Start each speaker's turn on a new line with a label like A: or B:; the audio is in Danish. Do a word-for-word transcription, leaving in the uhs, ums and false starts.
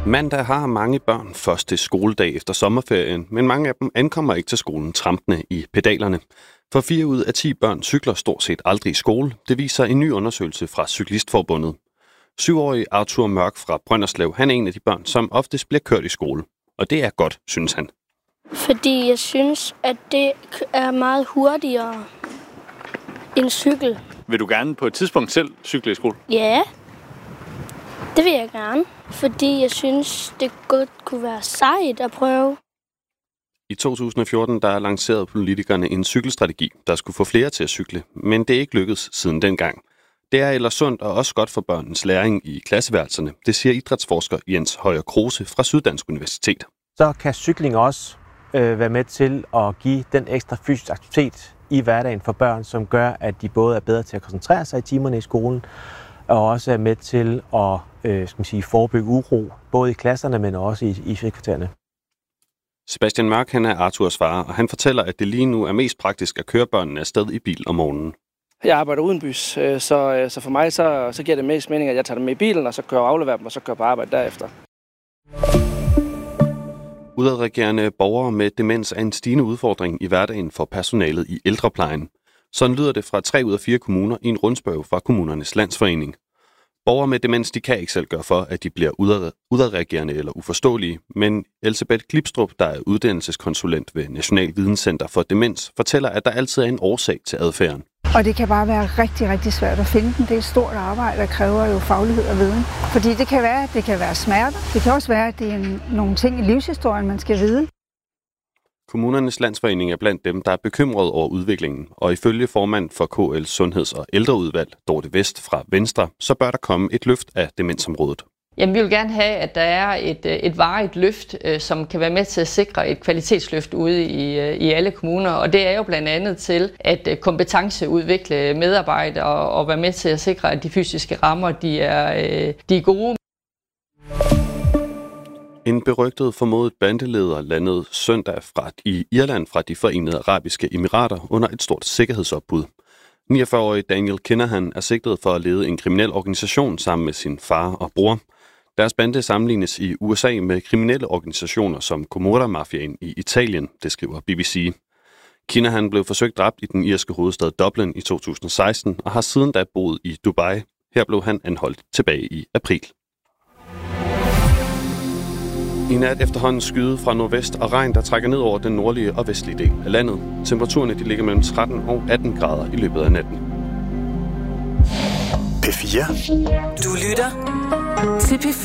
A: Mandag har mange børn første skoledag efter sommerferien, men mange af dem ankommer ikke til skolen trampende i pedalerne. For fire ud af ti børn cykler stort set aldrig i skole. Det viser en ny undersøgelse fra Cyklistforbundet. Syvårige Arthur Mørk fra Brønderslev, han er en af de børn, som oftest bliver kørt i skole. Og det er godt, synes han.
B: Fordi jeg synes, at det er meget hurtigere end cykel.
C: Vil du gerne på et tidspunkt selv cykle i skole?
B: Ja, det vil jeg gerne. Fordi jeg synes, det godt kunne være sejt at prøve.
A: I to tusind og fjorten der lancerede politikerne en cykelstrategi, der skulle få flere til at cykle, men det er ikke lykkedes siden dengang. Det er ellers sundt og også godt for børnens læring i klasseværelserne, det siger idrætsforsker Jens Højer Kruse fra Syddansk Universitet.
D: Så kan cykling også øh, være med til at give den ekstra fysisk aktivitet i hverdagen for børn, som gør, at de både er bedre til at koncentrere sig i timerne i skolen, og også er med til at øh, skal man sige, forebygge uro, både i klasserne, men også i, i frikvartererne.
A: Sebastian Mørk, han er Arthurs far, og han fortæller, at det lige nu er mest praktisk at køre børnene afsted i bil om morgenen.
E: Jeg arbejder udenbys, så, så for mig så, så giver det mest mening, at jeg tager dem med i bilen, og så kører og afleverer dem, og så kører på arbejde derefter.
A: Udadreagerende borgere med demens er en stigende udfordring i hverdagen for personalet i ældreplejen. Sådan lyder det fra tre ud af fire kommuner i en rundspørge fra Kommunernes Landsforening. Borgere med demens de kan ikke selv gøre for, at de bliver udadreagerende eller uforståelige, men Elsebeth Klipstrup, der er uddannelseskonsulent ved National Videnscenter for Demens, fortæller, at der altid er en årsag til adfærden.
F: Og det kan bare være rigtig, rigtig svært at finde den. Det er et stort arbejde, der kræver jo faglighed og viden. Fordi det kan være, at det kan være smerter. Det kan også være, at det er nogle ting i livshistorien, man skal vide.
A: Kommunernes Landsforening er blandt dem, der er bekymret over udviklingen, og ifølge formand for K L's Sundheds- og Ældreudvalg, Dorte Vest fra Venstre, så bør der komme et løft af demensområdet.
G: Jamen, vi vil gerne have, at der er et, et varigt løft, som kan være med til at sikre et kvalitetsløft ude i, i alle kommuner. Og det er jo blandt andet til at kompetenceudvikle medarbejdere og, og være med til at sikre, at de fysiske rammer de er, de er gode.
A: En berygtet formodet bandeleder landede søndag fra, i Irland fra de Forenede Arabiske Emirater under et stort sikkerhedsopbud. niogfyrre-årige Daniel Kinahan er sigtet for at lede en kriminel organisation sammen med sin far og bror. Deres bande sammenlignes i U S A med kriminelle organisationer som Camorra-mafiaen i Italien, det skriver B B C. Kinahan blev forsøgt dræbt i den irske hovedstad Dublin i to tusind og seksten og har siden da boet i Dubai. Her blev han anholdt tilbage i april. I nat efterhånden skyde fra nordvest og regn, der trækker ned over den nordlige og vestlige del af landet. Temperaturerne de ligger mellem tretten og atten grader i løbet af natten.
H: P fire.
I: Du lytter til P fire.